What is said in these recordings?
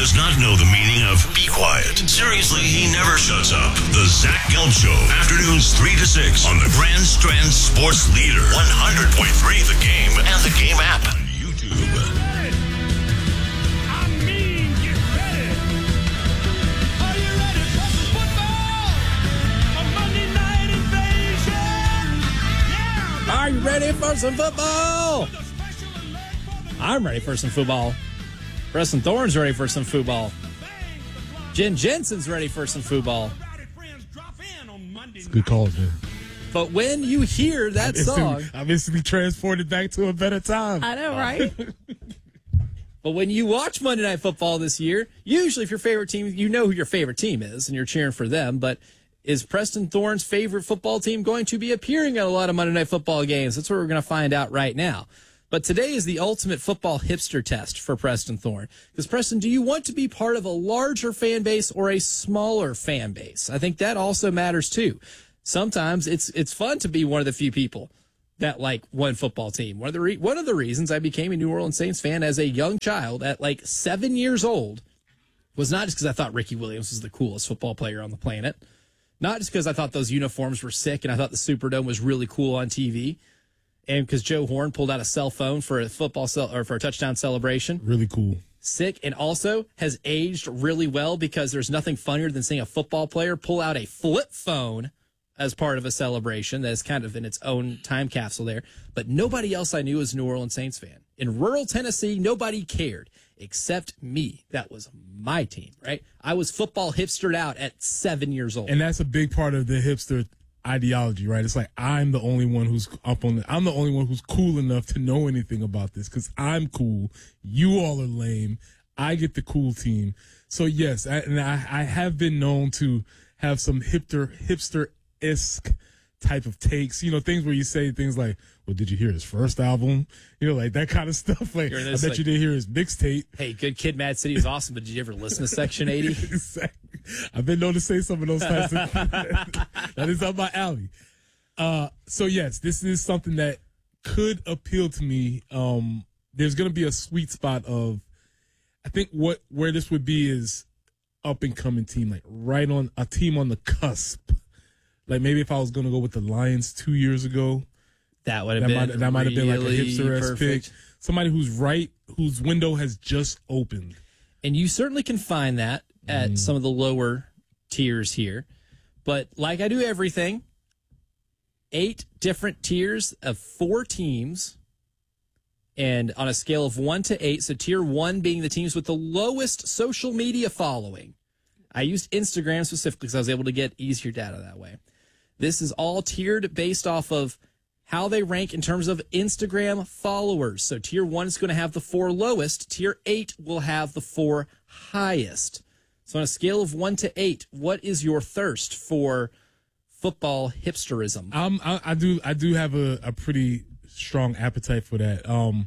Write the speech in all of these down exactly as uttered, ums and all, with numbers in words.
does not know the meaning of be quiet. Seriously, he never shuts up. The Zach Gelb Show. Afternoons three to six on the Grand Strand Sports Leader. one hundred point three The Game and the Game app on YouTube. I mean, get ready. Are you ready for some football? A Monday night invasion. Yeah. Are you ready for some football? I'm ready for some football. Preston Thorne's ready for some football. Jen Jensen's ready for some football. It's a good call, man. But when you hear that I'm song... instantly, I'm instantly transported back to a better time. I know, right? But when you watch Monday Night Football this year, usually if your favorite team, you know who your favorite team is, and you're cheering for them. But is Preston Thorne's favorite football team going to be appearing at a lot of Monday Night Football games? That's what we're going to find out right now. But today is the ultimate football hipster test for Preston Thorne. Because, Preston, do you want to be part of a larger fan base or a smaller fan base? I think that also matters, too. Sometimes it's it's fun to be one of the few people that like one football team. One of the re- one of the reasons I became a New Orleans Saints fan as a young child at like seven years old was not just because I thought Ricky Williams was the coolest football player on the planet, not just because I thought those uniforms were sick and I thought the Superdome was really cool on T V, and because Joe Horn pulled out a cell phone for a football cel- or for a touchdown celebration. Really cool. Sick, and also has aged really well because there's nothing funnier than seeing a football player pull out a flip phone as part of a celebration that is kind of in its own time capsule there. But nobody else I knew was a New Orleans Saints fan. In rural Tennessee, nobody cared except me. That was my team, right? I was football hipstered out at seven years old. And that's a big part of the hipster ideology, right? It's like I'm the only one who's up on the, I'm the only one who's cool enough to know anything about this because I'm cool. You all are lame. I get the cool team. So yes, I, and I, I have been known to have some hipster hipster esque type of takes, you know, things where you say things like, well, did you hear his first album? You know, like that kind of stuff. Like, I bet like, you didn't hear his mixtape. Hey, Good Kid, Mad City is awesome, but did you ever listen to Section eighty? Exactly. I've been known to say some of those types of that is up my alley. Uh, so, yes, this is something that could appeal to me. Um, there's going to be a sweet spot of, I think what where this would be is up and coming team, like right on a team on the cusp. Like maybe if I was going to go with the Lions two years ago, that would have that been might, that might have been like a really hipster-esque pick. Somebody who's right, whose window has just opened. And you certainly can find that at mm. some of the lower tiers here. But like I do everything, eight different tiers of four teams. And on a scale of one to eight, so tier one being the teams with the lowest social media following. I used Instagram specifically because I was able to get easier data that way. This is all tiered based off of how they rank in terms of Instagram followers. So tier one is going to have the four lowest. Tier eight will have the four highest. So on a scale of one to eight, what is your thirst for football hipsterism? Um, I, I do, I do have a, a pretty strong appetite for that. Um,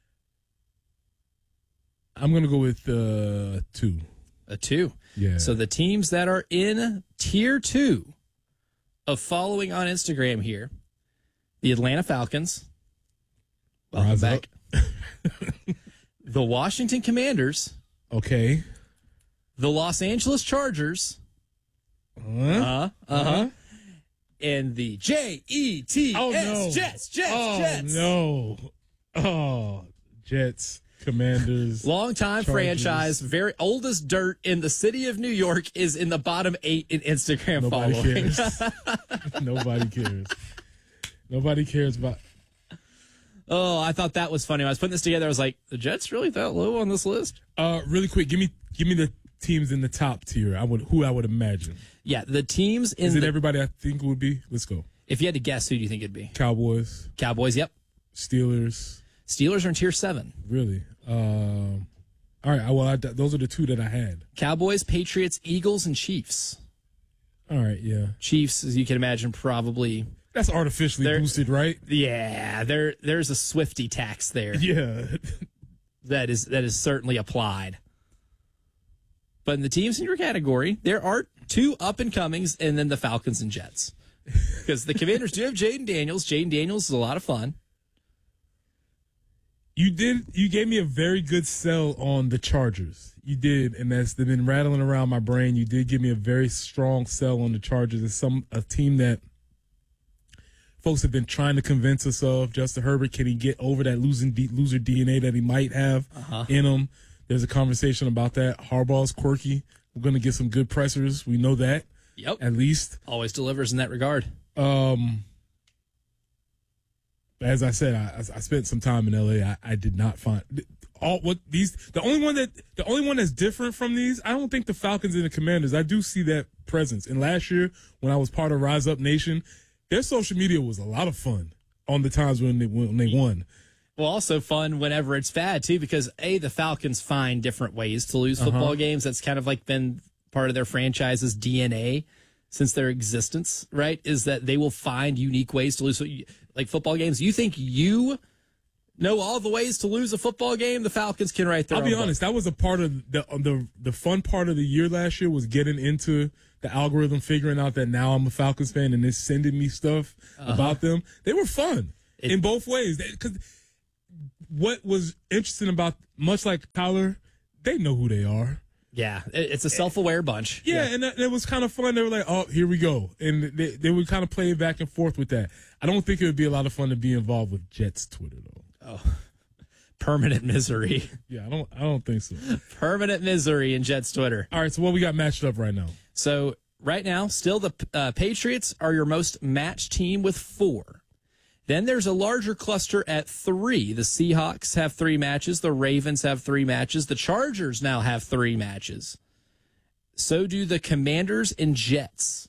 I'm going to go with uh, two. A two. Yeah. So the teams that are in tier two of following on Instagram here, the Atlanta Falcons. Welcome Rise back. The Washington Commanders. Okay. The Los Angeles Chargers. Uh-huh. Uh-huh. uh-huh. And the J E T S. Oh, no. Jets, Jets, oh, Jets. no. Oh, Jets. Commanders. Long-time franchise, very oldest dirt in the city of New York is in the bottom eight in Instagram Nobody following. cares. Nobody cares. Nobody cares about. Oh, I thought that was funny. When I was putting this together, I was like, the Jets really that low on this list? Uh, really quick, give me give me the teams in the top tier. I would who I would imagine. Yeah, the teams in. Is it the, everybody I think would be? Let's go. If you had to guess, who do you think it'd be? Cowboys. Cowboys. Yep. Steelers. Steelers are in tier seven. Really? Um, all right. Well, I, those are the two that I had. Cowboys, Patriots, Eagles, and Chiefs. All right. Yeah. Chiefs, as you can imagine, probably. That's artificially boosted, right? Yeah. There, there's a Swifty tax there. Yeah. that is that is certainly applied. But in the teams in your category, there are two up and comings, and then the Falcons and Jets. Because the Commanders do have Jaden Daniels. Jaden Daniels is a lot of fun. You did. You gave me a very good sell on the Chargers. You did, and that's they've been rattling around my brain. You did give me a very strong sell on the Chargers. It's some a team that folks have been trying to convince us of. Justin Herbert, can he get over that losing D, loser D N A that he might have uh-huh. in him? There's a conversation about that. Harbaugh's quirky. We're going to get some good pressers. We know that. Yep. At least. Always delivers in that regard. Um. As I said, I, I spent some time in L A. I, I did not find all what these. The only one that the only one that's different from these. I don't think the Falcons and the Commanders. I do see that presence. And last year, when I was part of Rise Up Nation, their social media was a lot of fun on the times when they when they won. Well, also fun whenever it's bad, too, because, A, the Falcons find different ways to lose football uh-huh. games. That's kind of like been part of their franchise's D N A since their existence, right, is that they will find unique ways to lose, like football games. You think you know all the ways to lose a football game? The Falcons can write their I'll own be honest, book. that was a part of the, the the fun part of the year last year was getting into the algorithm, figuring out that now I'm a Falcons fan and they're sending me stuff uh-huh. about them. They were fun it, in both ways. Because what was interesting about, much like Kyler, they know who they are. Yeah, it's a self-aware bunch. Yeah, yeah. and it was kind of fun. They were like, oh, here we go. And they, they would kind of play back and forth with that. I don't think it would be a lot of fun to be involved with Jets Twitter, though. Oh, permanent misery. Yeah, I don't I don't think so. Permanent misery in Jets Twitter. All right, so what we got matched up right now? So right now, still the uh, Patriots are your most matched team with four. Then there's a larger cluster at three. The Seahawks have three matches. The Ravens have three matches. The Chargers now have three matches. So do the Commanders and Jets.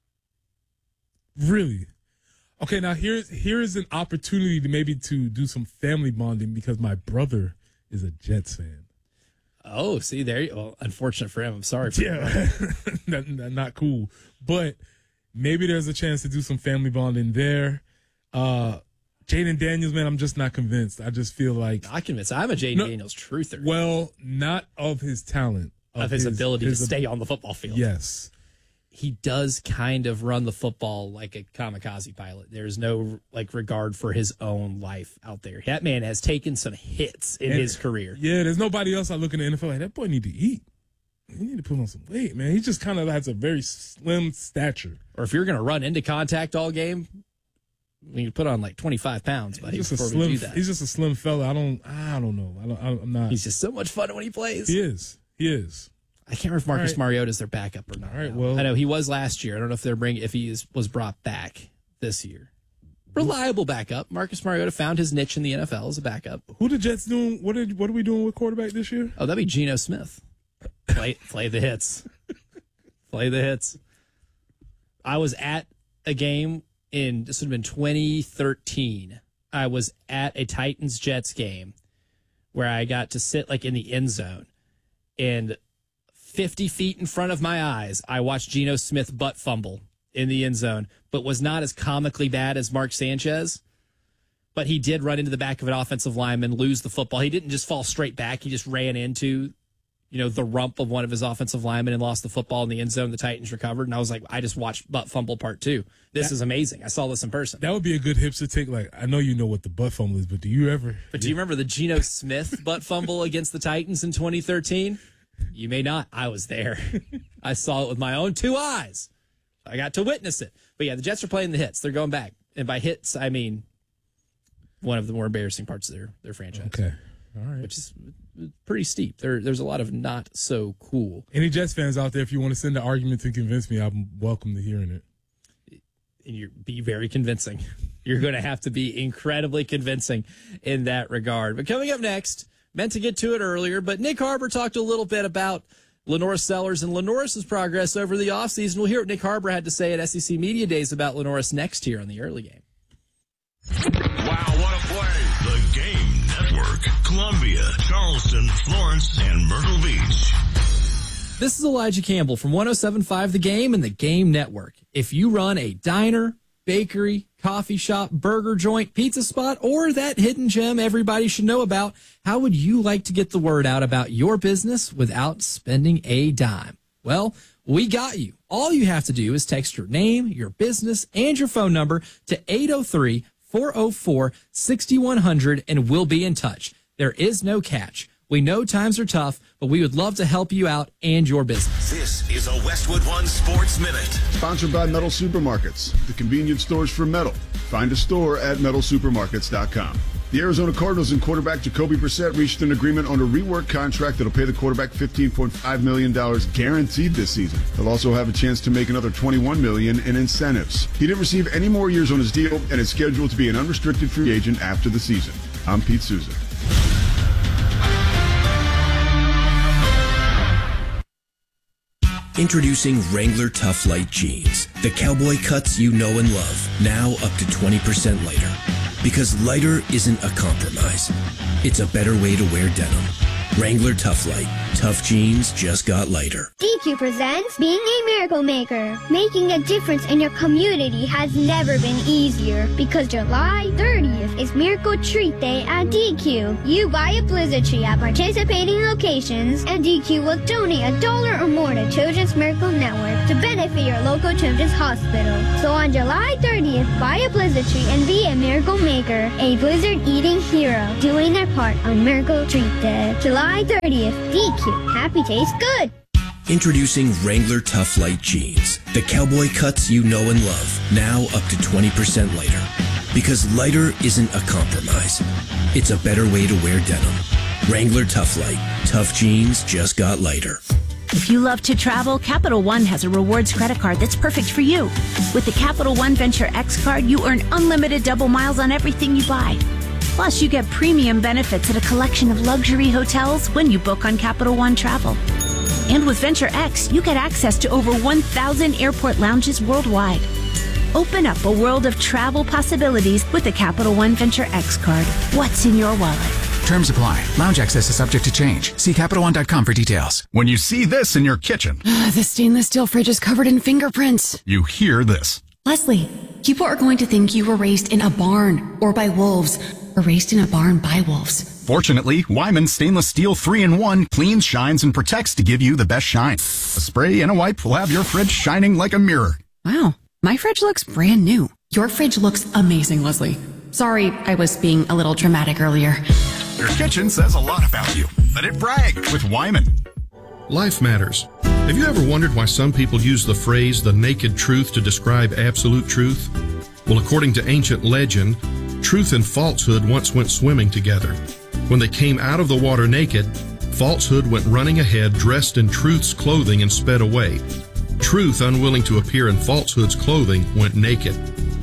Really? Okay, now here's here's an opportunity to maybe to do some family bonding because my brother is a Jets fan. Oh, see, there you go. Well, unfortunate for him. I'm sorry for yeah, him. not, not, not cool. But maybe there's a chance to do some family bonding there. Uh, Jaden Daniels, man, I'm just not convinced. I just feel like not convinced. I'm a Jaden no, Daniels truther. Well, not of his talent, of, of his, his ability his, to stay on the football field. Yes, he does kind of run the football like a kamikaze pilot. There's no like regard for his own life out there. That man has taken some hits in and, his career. Yeah, there's nobody else I look in the N F L like that boy need to eat. He need to put on some weight, man. He just kind of has a very slim stature. Or if you're going to run into contact all game. You put on like twenty-five pounds, buddy. He's just a before slim. we do that. He's just a slim fella. I don't. I don't know. I don't. I'm not. He's just so much fun when he plays. He is. He is. I can't remember if Marcus right. Mariota is their backup or not. All right. Now. Well, I know he was last year. I don't know if they're bring if he is, was brought back this year. Reliable backup. Marcus Mariota found his niche in the N F L as a backup. Who the Jets doing? What are What are we doing with quarterback this year? Oh, that'd be Geno Smith. Play play the hits. Play the hits. I was at a game. In this would have been twenty thirteen. I was at a Titans Jets game where I got to sit like in the end zone, and fifty feet in front of my eyes, I watched Geno Smith butt fumble in the end zone, but was not as comically bad as Mark Sanchez. But he did run into the back of an offensive lineman, lose the football. He didn't just fall straight back. He just ran into, you know, the rump of one of his offensive linemen and lost the football in the end zone. The Titans recovered. And I was like, I just watched butt fumble part two. This that, is amazing. I saw this in person. That would be a good hipster take. Like, I know you know what the butt fumble is, but do you ever? But do you remember the Geno Smith butt fumble against the Titans in twenty thirteen? You may not. I was there. I saw it with my own two eyes. I got to witness it. But yeah, the Jets are playing the hits. They're going back. And by hits, I mean one of the more embarrassing parts of their, their franchise. Okay. All right. Which is pretty steep. There, there's a lot of not so cool. Any Jets fans out there, if you want to send an argument to convince me, I'm welcome to hearing it. And you be very convincing. You're going to have to be incredibly convincing in that regard. But coming up next, meant to get to it earlier, but Nick Harbour talked a little bit about Lenoris Sellers and Lenoris's progress over the offseason. We'll hear what Nick Harbour had to say at S E C Media Days about Lenoris next here on the early game. Wow, what a play. The Game Network. Columbia, Charleston, Florence, and Myrtle Beach. This is Elijah Campbell from one oh seven point five The Game and The Game Network. If you run a diner, bakery, coffee shop, burger joint, pizza spot, or that hidden gem everybody should know about, how would you like to get the word out about your business without spending a dime? Well, we got you. All you have to do is text your name, your business, and your phone number to eight oh three, four oh four, six one zero zero, and we'll be in touch. There is no catch. We know times are tough, but we would love to help you out and your business. This is a Westwood One Sports Minute. Sponsored by Metal Supermarkets, the convenience stores for metal. Find a store at metal supermarkets dot com. The Arizona Cardinals and quarterback Jacoby Brissett reached an agreement on a reworked contract that'll pay the quarterback fifteen point five million dollars guaranteed this season. He'll also have a chance to make another twenty-one million dollars in incentives. He didn't receive any more years on his deal and is scheduled to be an unrestricted free agent after the season. I'm Pete Souza. Introducing Wrangler Tough Light Jeans, the cowboy cuts you know and love, now up to twenty percent lighter. Because lighter isn't a compromise. It's a better way to wear denim. Wrangler Tough Light. Tough jeans just got lighter. D Q presents Being a Miracle Maker. Making a difference in your community has never been easier because July thirtieth is Miracle Treat Day at D Q. You buy a Blizzard tree at participating locations and D Q will donate a dollar or more to Children's Miracle Network to benefit your local children's hospital. So on July thirtieth, buy a Blizzard tree and be a Miracle Maker, a Blizzard eating hero, doing their part on Miracle Treat Day. July thirtieth, D Q. Happy tastes good. Introducing Wrangler Tough Light Jeans, the cowboy cuts you know and love, now up to twenty percent lighter. Because lighter isn't a compromise. It's a better way to wear denim. Wrangler Tough Light. Tough jeans just got lighter. If you love to travel, Capital One has a rewards credit card that's perfect for you. With the Capital One Venture X card, you earn unlimited double miles on everything you buy. Plus, you get premium benefits at a collection of luxury hotels when you book on Capital One Travel. And with Venture X, you get access to over one thousand airport lounges worldwide. Open up a world of travel possibilities with the Capital One Venture X card. What's in your wallet? Terms apply. Lounge access is subject to change. See Capital One dot com for details. When you see this in your kitchen, the stainless steel fridge is covered in fingerprints. You hear this. Leslie, people are going to think you were raised in a barn or by wolves, or raised in a barn by wolves. Fortunately, Wyman Stainless Steel three in one cleans, shines, and protects to give you the best shine. A spray and a wipe will have your fridge shining like a mirror. Wow, my fridge looks brand new. Your fridge looks amazing, Leslie. Sorry, I was being a little dramatic earlier. Your kitchen says a lot about you. Let it brag with Wyman. Life matters. Have you ever wondered why some people use the phrase the naked truth to describe absolute truth? Well, according to ancient legend, truth and falsehood once went swimming together. When they came out of the water naked, falsehood went running ahead dressed in truth's clothing and sped away. Truth, unwilling to appear in falsehood's clothing, went naked.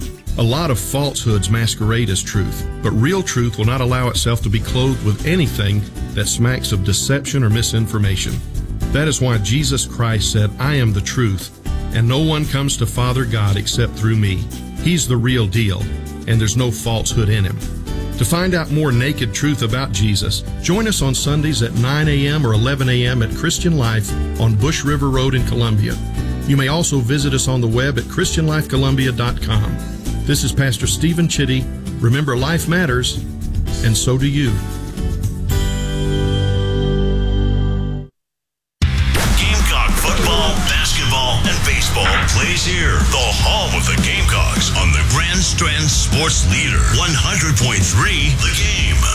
A lot of falsehoods masquerade as truth, but real truth will not allow itself to be clothed with anything that smacks of deception or misinformation. That is why Jesus Christ said, I am the truth, and no one comes to Father God except through me. He's the real deal, and there's no falsehood in him. To find out more naked truth about Jesus, join us on Sundays at nine a.m. or eleven a.m. at Christian Life on Bush River Road in Columbia. You may also visit us on the web at Christian Life Columbia dot com. This is Pastor Stephen Chitty. Remember, life matters, and so do you. Gamecock football, basketball, and baseball plays here. The home of the Gamecocks on the Grand Strand Sports Leader, one hundred point three The Game.